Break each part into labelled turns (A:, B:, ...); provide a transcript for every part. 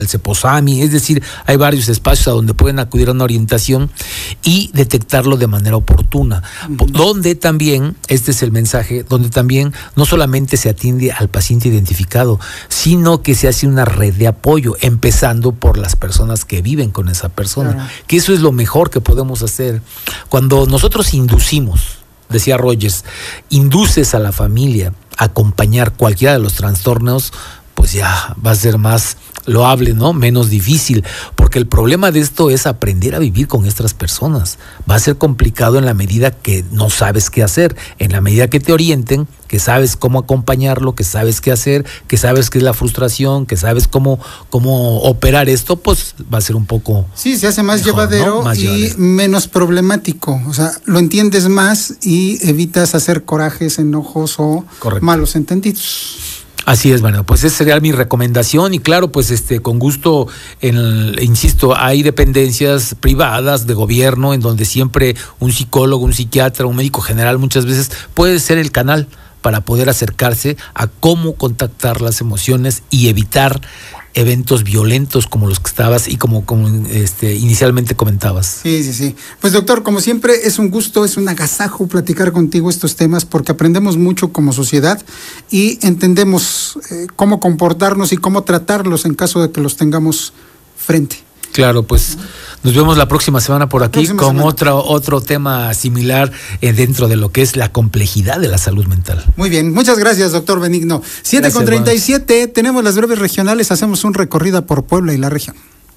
A: el Ceposami, es decir, hay varios espacios a donde pueden acudir a una orientación y detectarlo de manera oportuna. Donde también, este es el mensaje, donde también no solamente se atiende al paciente identificado, sino que se hace una red de apoyo, empezando por las personas que viven con esa persona, claro. Que eso es lo mejor que podemos hacer. Cuando nosotros inducimos, decía Rogers, induces a la familia a acompañar cualquiera de los trastornos, pues ya va a ser más loable, ¿no? Menos difícil, porque el problema de esto es aprender a vivir con estas personas. Va a ser complicado en la medida que no sabes qué hacer, en la medida que te orienten, que sabes cómo acompañarlo, que sabes qué hacer, que sabes qué es la frustración, que sabes cómo operar esto, pues va a ser un poco...
B: Sí, se hace más mejor, llevadero, ¿no? Más y llevadero. Menos problemático. O sea, lo entiendes más y evitas hacer corajes, enojos o correcto. Malos entendidos.
A: Así es, bueno, pues esa sería mi recomendación y claro, pues con gusto, insisto, hay dependencias privadas de gobierno en donde siempre un psicólogo, un psiquiatra, un médico general muchas veces puede ser el canal para poder acercarse a cómo contactar las emociones y evitar eventos violentos como los que estabas y como inicialmente comentabas.
B: Sí. Pues doctor, como siempre es un gusto, es un agasajo platicar contigo estos temas porque aprendemos mucho como sociedad y entendemos cómo comportarnos y cómo tratarlos en caso de que los tengamos frente.
A: Claro, pues nos vemos la próxima semana por aquí con otro tema similar dentro de lo que es la complejidad de la salud mental.
B: Muy bien, muchas gracias, doctor Benigno. 7:37, tenemos las breves regionales, hacemos un recorrido por Puebla y la región.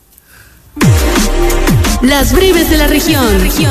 C: Las breves de la región.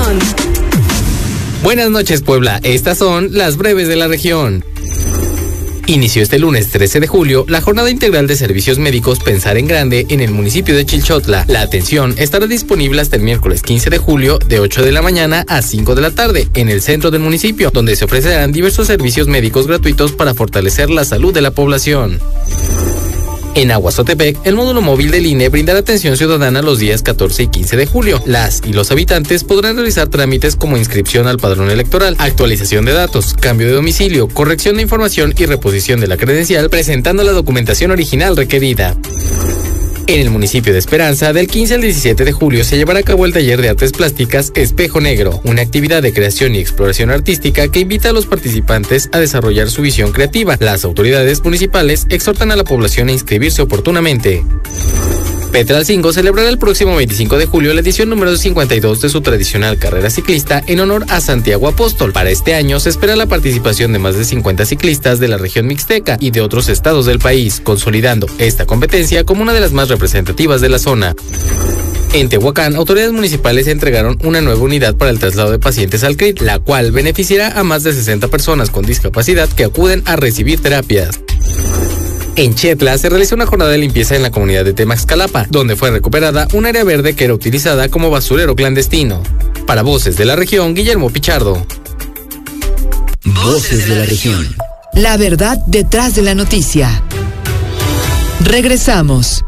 D: Buenas noches, Puebla, estas son las breves de la región. Inició este lunes 13 de julio la jornada integral de servicios médicos Pensar en Grande en el municipio de Chilchotla. La atención estará disponible hasta el miércoles 15 de julio de 8 de la mañana a 5 de la tarde en el centro del municipio, donde se ofrecerán diversos servicios médicos gratuitos para fortalecer la salud de la población. En Aguazotepec, el módulo móvil del INE brindará atención ciudadana los días 14 y 15 de julio. Las y los habitantes podrán realizar trámites como inscripción al padrón electoral, actualización de datos, cambio de domicilio, corrección de información y reposición de la credencial, presentando la documentación original requerida. En el municipio de Esperanza, del 15 al 17 de julio se llevará a cabo el taller de artes plásticas Espejo Negro, una actividad de creación y exploración artística que invita a los participantes a desarrollar su visión creativa. Las autoridades municipales exhortan a la población a inscribirse oportunamente. Petralcingo celebrará el próximo 25 de julio la edición número 52 de su tradicional carrera ciclista en honor a Santiago Apóstol. Para este año se espera la participación de más de 50 ciclistas de la región mixteca y de otros estados del país, consolidando esta competencia como una de las más representativas de la zona. En Tehuacán, autoridades municipales entregaron una nueva unidad para el traslado de pacientes al CRIT, la cual beneficiará a más de 60 personas con discapacidad que acuden a recibir terapias. En Chetla se realizó una jornada de limpieza en la comunidad de Temaxcalapa, donde fue recuperada un área verde que era utilizada como basurero clandestino. Para Voces de la Región, Guillermo Pichardo.
C: Voces de la Región. La verdad detrás de la noticia. Regresamos.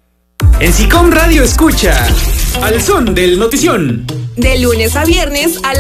E: En SICOM Radio escucha Al Son del Notición.
F: De lunes a viernes a